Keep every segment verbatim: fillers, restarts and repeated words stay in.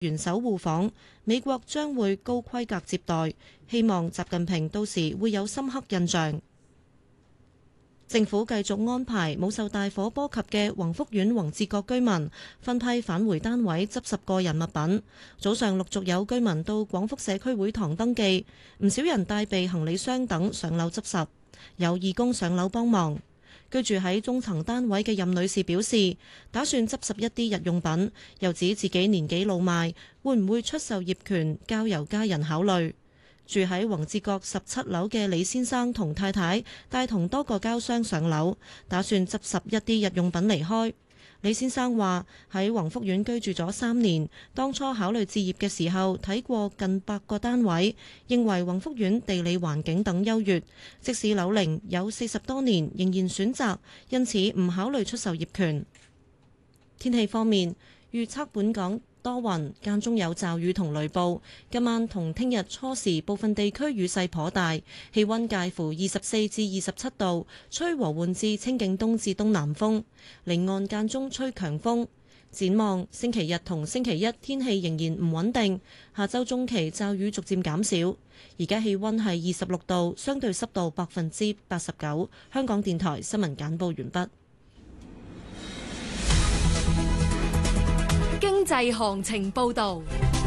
元首互訪，美國將會高規格接待，希望習近平到時會有深刻印象。政府繼續安排冇受大火波及嘅宏福苑宏志閣居民分批返回單位執拾個人物品。早上陸續有居民到廣福社區會堂登記，唔少人帶備行李箱等上樓執拾，有義工上樓幫忙。居住喺中層單位嘅任女士表示，打算執拾一啲日用品，又指自己年紀老邁，會唔會出售業權，交由家人考慮。住喺宏志閣十七樓嘅李先生同太太帶同多個膠箱上樓，打算執拾一啲日用品離開。李先生話喺宏福苑居住咗三年，當初考慮置業嘅時候睇過近百個單位，認為宏福苑地理環境等優越，即使樓齡有四十多年仍然選擇，因此唔考慮出售業權。天氣方面，預測本港多雲，間中有驟雨同雷暴。今晚同聽日初時部分地區雨勢頗大，氣溫介乎二十四至二十七度，吹和緩至清勁東至東南風，離岸間中吹強風。展望星期日同星期一天氣仍然唔穩定，下周中期驟雨逐漸減少。而家氣溫係二十六度，相對濕度百分之八十九。香港電台新聞簡報完畢。 經濟行情報道，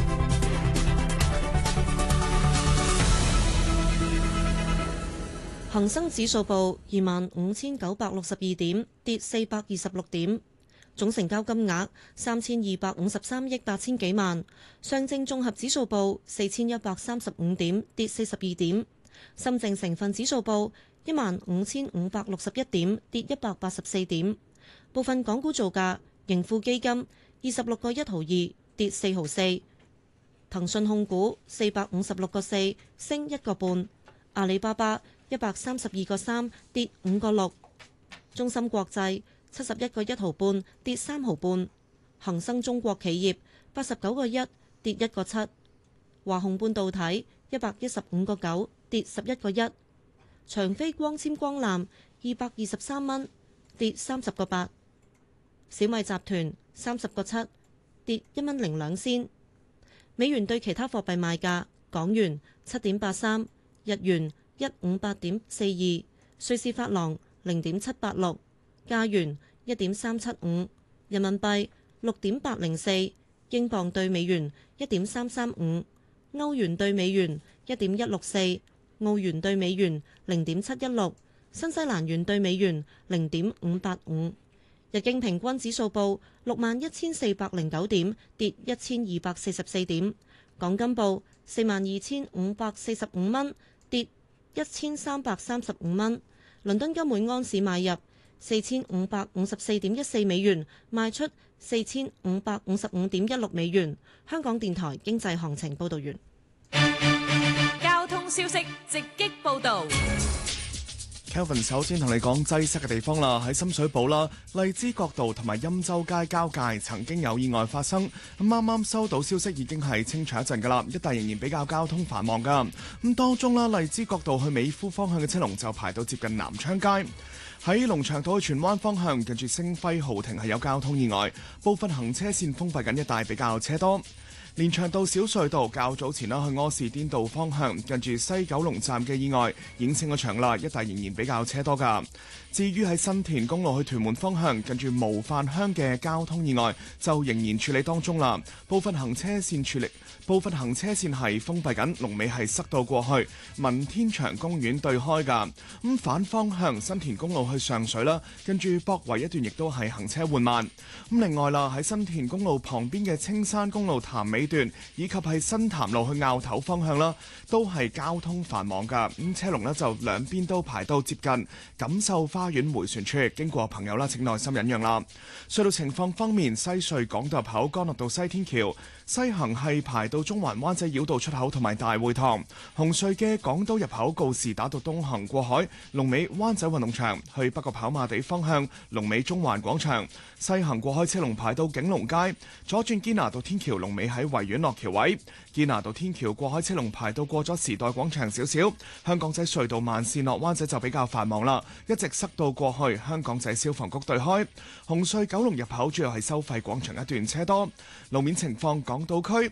恒生指數報二萬五千九百六十二點，跌四百二十六點，總成交金額三千二百五十三億八千幾萬。上證綜合指數報四千一百三十五點，跌四十二點。深證成分指數報一萬五千五百六十一點，跌一百八十四點。部分港股造價，盈富基金二十六個一毫二，跌四毫四。騰訊控股四百五十六個四，升一個半。阿里巴巴一百三十二個三，跌五個六。中芯國際七十一個一毫半，跌三毫半。恒生中國企業八十九個一，跌一個七。華虹半導體一百一十五個九，跌十一個一。長飛光纖光纜二百二十三蚊，跌三十個八。小米集團三十個七，跌一蚊零兩仙。美元對其他貨幣賣價：港元七點八三，日元一五八點四二，瑞士法郎零點七八六，加元一點三七五，人民幣六點八零四，英鎊對美元一點三三五，歐元對美元一點一六四，澳元對美元零點七一六，新西蘭元對美元零點五八五。日經平均指數報六萬一千四百零九點，跌一千二百四十四點。港金報四萬二千五百四十五蚊，跌一千三百三十五蚊。倫敦金每安士買入四千五百五十四點一四美元，賣出四千五百五十五點一六美元。香港電台經濟行情報道完。 交通消息直擊報道。 Kelvin 首先同你講擠塞嘅地方啦，喺深水埗啦、荔枝角道同埋欽州街交界曾經有意外發生，咁啱啱收到消息已經係清場一陣噶啦，一帶仍然比較交通繁忙噶。咁當中啦，荔枝角道去美孚方向嘅車龍就排到接近南昌街，喺龍翔道去荃灣方向近住星輝豪庭係有交通意外，部分行車線封閉緊，一帶比較車多。連翔道小隧道較早前啦去柯士甸道方向，近住西九龍站嘅意外已經清咗場啦，一帶仍然比較車多㗎。至於喺新田公路去屯門方向，近住模範鄉嘅交通意外就仍然處理當中啦，部分行車線處理，部分行車線係封閉緊，龍尾係塞到過去民天祥公園對開㗎。咁反方向新田公路去上水啦，跟住博圍一段亦都係行車緩慢。咁另外啦，喺新田公路旁邊嘅青山公路潭尾段以及係新潭路去坳頭方向啦，都係交通繁忙㗎。咁車龍呢就兩邊都排到接近錦繡花園迴旋處，經過朋友啦請耐心忍讓啦。隧道情況方面，西隧港島入口干諾道西天橋西行係排到中環灣仔繞道出口同埋大會堂，紅隧嘅港島入口告士打道東行過海，龍尾灣仔運動場，去北角跑馬地方向龍尾中環廣場，西行過海車龍排到景隆街，左轉堅拿道天橋龍尾喺維園落橋位，堅拿道天橋過海車龍排到過咗時代廣場少少。香港仔隧道慢線落灣仔就比較繁忙啦，一直塞到過去香港仔消防局對開，紅隧九龍入口主要係收費廣場一段車多。路面情況， 港島區